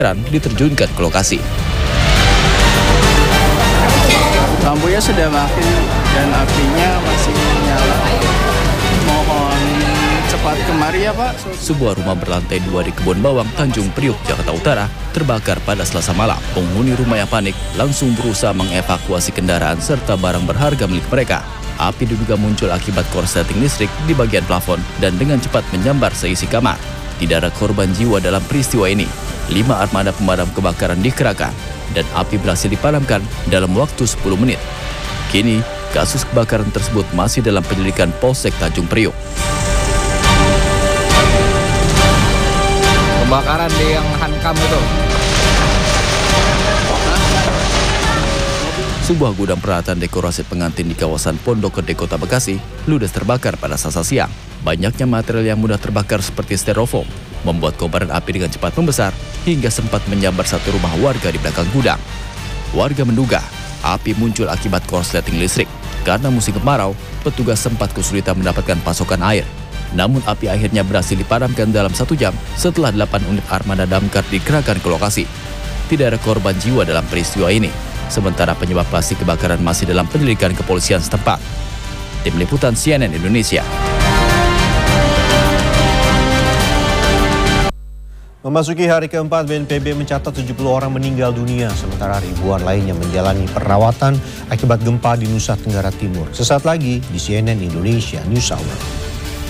diterjunkan ke lokasi. Lampunya sudah mati dan apinya masih nyala. Mohon cepat kemari ya Pak. Sebuah rumah berlantai 2 di Kebon Bawang, Tanjung Priok, Jakarta Utara terbakar pada Selasa malam. Penghuni rumah yang panik langsung berusaha mengevakuasi kendaraan serta barang berharga milik mereka. Api diduga muncul akibat korsleting listrik di bagian plafon dan dengan cepat menyambar seisi kamar. Tidak ada korban jiwa dalam peristiwa ini. 5 armada pemadam kebakaran dikerahkan dan api berhasil dipadamkan dalam waktu 10 menit. Kini, kasus kebakaran tersebut masih dalam penyelidikan Polsek Tanjung Priok. Kebakaran di yang Hankam itu. Sebuah gudang peralatan dekorasi pengantin di kawasan Pondok Gede, Kota Bekasi, ludes terbakar pada Selasa siang. Banyaknya material yang mudah terbakar seperti styrofoam membuat kobaran api dengan cepat membesar hingga sempat menyambar satu rumah warga di belakang gudang. Warga menduga api muncul akibat korsleting listrik. Karena musim kemarau, petugas sempat kesulitan mendapatkan pasokan air. Namun api akhirnya berhasil dipadamkan dalam 1 jam setelah 8 unit armada damkar dikerahkan ke lokasi. Tidak ada korban jiwa dalam peristiwa ini. Sementara penyebab pasti kebakaran masih dalam penyelidikan kepolisian setempat. Tim Liputan CNN Indonesia. Memasuki hari keempat, BNPB mencatat 70 orang meninggal dunia, sementara ribuan lainnya menjalani perawatan akibat gempa di Nusa Tenggara Timur. Sesaat lagi di CNN Indonesia News Hour.